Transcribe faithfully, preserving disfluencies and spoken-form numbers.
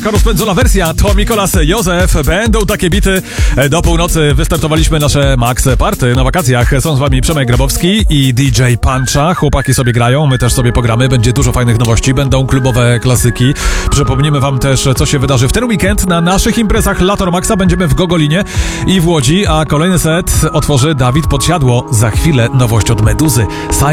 taka rozpędzona wersja. To Mikolas Józef. Będą takie bity. Do północy wystartowaliśmy nasze Max Party na wakacjach. Są z wami Przemek Grabowski i D J Puncha. Chłopaki sobie grają, my też sobie pogramy. Będzie dużo fajnych nowości, będą klubowe klasyki. Przypomnimy wam też, co się wydarzy w ten weekend na naszych imprezach Lator Maxa. Będziemy w Gogolinie i w Łodzi, a kolejny set otworzy Dawid Podsiadło. Za chwilę nowość od Meduzy.